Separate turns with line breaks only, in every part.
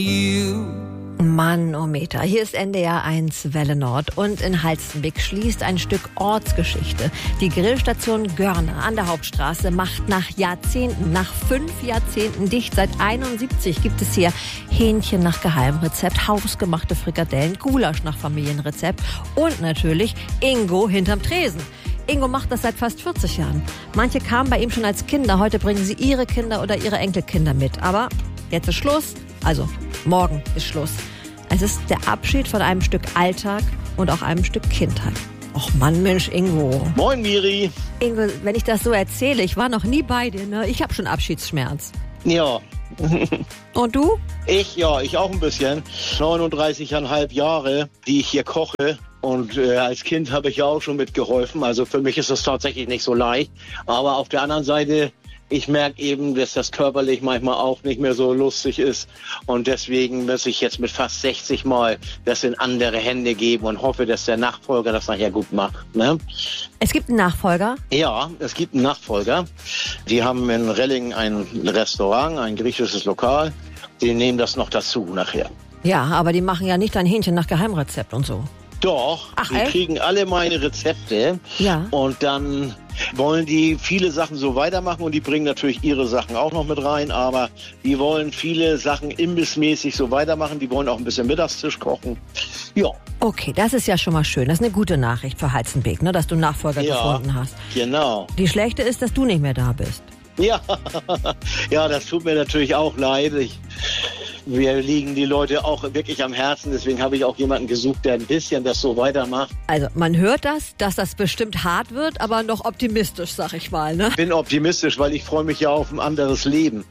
Manometer. Hier ist NDR 1 Welle Nord und in Halstenbek schließt ein Stück Ortsgeschichte. Die Grillstation Görne an der Hauptstraße macht nach 5 Jahrzehnten dicht. Seit 71 gibt es hier Hähnchen nach Geheimrezept, hausgemachte Frikadellen, Gulasch nach Familienrezept und natürlich Ingo hinterm Tresen. Ingo macht das seit fast 40 Jahren. Manche kamen bei ihm schon als Kinder, heute bringen sie ihre Kinder oder ihre Enkelkinder mit. Aber jetzt ist Schluss, also morgen ist Schluss. Es ist der Abschied von einem Stück Alltag und auch einem Stück Kindheit. Och Mann, Mensch, Ingo.
Moin, Miri.
Ingo, wenn ich das so erzähle, ich war noch nie bei dir, ne? Ich habe schon Abschiedsschmerz.
Ja.
Und du?
Ich auch ein bisschen. 39,5 Jahre, die ich hier koche. Und als Kind habe ich ja auch schon mitgeholfen. Also für mich ist das tatsächlich nicht so leicht. Aber auf der anderen Seite, ich merke eben, dass das körperlich manchmal auch nicht mehr so lustig ist. Und deswegen muss ich jetzt mit fast 60 Mal das in andere Hände geben und hoffe, dass der Nachfolger das nachher gut macht. Ne?
Es gibt einen Nachfolger?
Ja, es gibt einen Nachfolger. Die haben in Relling ein Restaurant, ein griechisches Lokal. Die nehmen das noch dazu nachher.
Ja, aber die machen ja nicht ein Hähnchen nach Geheimrezept und so.
Doch, die kriegen alle meine Rezepte.
Ja.
Und dann wollen die viele Sachen so weitermachen und die bringen natürlich ihre Sachen auch noch mit rein, aber die wollen viele Sachen imbissmäßig so weitermachen, die wollen auch ein bisschen Mittagstisch kochen. Ja.
Okay, das ist ja schon mal schön. Das ist eine gute Nachricht für Halstenbek, ne, dass du einen Nachfolger gefunden hast.
Genau.
Die schlechte ist, dass du nicht mehr da bist.
Ja, ja, das tut mir natürlich auch leid. Wir liegen die Leute auch wirklich am Herzen. Deswegen habe ich auch jemanden gesucht, der ein bisschen das so weitermacht.
Also man hört das, dass das bestimmt hart wird, aber noch optimistisch, sag ich mal. Ne?
Ich bin optimistisch, weil ich freue mich ja auf ein anderes Leben.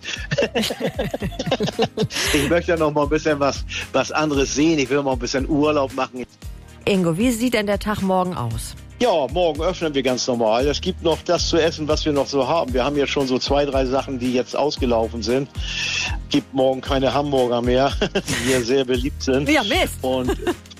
Ich möchte ja noch mal ein bisschen was anderes sehen. Ich will mal ein bisschen Urlaub machen.
Ingo, wie sieht denn der Tag morgen aus?
Ja, morgen öffnen wir ganz normal. Es gibt noch das zu essen, was wir noch so haben. Wir haben ja schon so 2, 3 Sachen, die jetzt ausgelaufen sind. Gibt morgen keine Hamburger mehr, die hier sehr beliebt sind.
Ja, Mist.
Und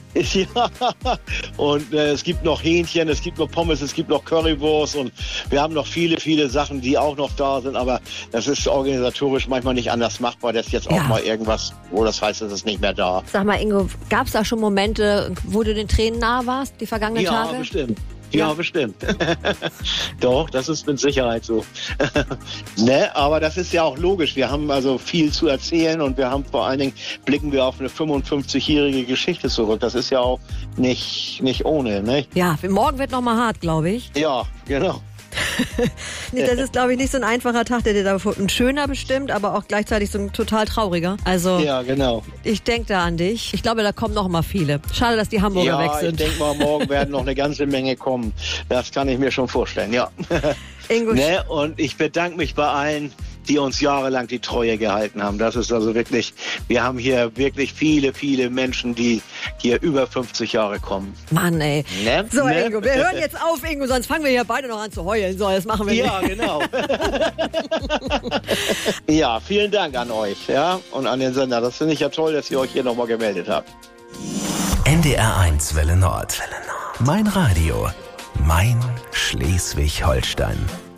es gibt noch Hähnchen, es gibt noch Pommes, es gibt noch Currywurst und wir haben noch viele, viele Sachen, die auch noch da sind. Aber das ist organisatorisch manchmal nicht anders machbar. Das ist jetzt auch mal irgendwas, wo das heißt, es ist nicht mehr da.
Sag mal, Ingo, gab es da schon Momente, wo du den Tränen nahe warst, die vergangenen Tage?
Ja, bestimmt. Ja, bestimmt. Doch, das ist mit Sicherheit so. Ne, aber das ist ja auch logisch. Wir haben also viel zu erzählen und wir haben vor allen Dingen, blicken wir auf eine 55-jährige Geschichte zurück. Das ist ja auch nicht ohne, ne?
Ja, morgen wird noch mal hart, glaube ich.
Ja, genau.
Das ist, glaube ich, nicht so ein einfacher Tag, der dir da ein schöner bestimmt, aber auch gleichzeitig so ein total trauriger. Also,
ja, genau.
Ich denke da an dich. Ich glaube, da kommen noch mal viele. Schade, dass die Hamburger weg sind.
Ja, ich denke mal, morgen werden noch eine ganze Menge kommen. Das kann ich mir schon vorstellen, ja.
Ingo.
Ne? Und ich bedanke mich bei allen, die uns jahrelang die Treue gehalten haben. Das ist also wirklich, wir haben hier wirklich viele, viele Menschen, die hier über 50 Jahre kommen.
Mann, ey.
Ne?
So, Ingo, wir hören jetzt auf, Ingo, sonst fangen wir hier beide noch an zu heulen. So, das machen wir nicht.
Ja, genau. Ja, vielen Dank an euch, ja, und an den Sender. Das finde ich ja toll, dass ihr euch hier nochmal gemeldet habt.
NDR 1 Welle Nord. Mein Radio. Mein Schleswig-Holstein.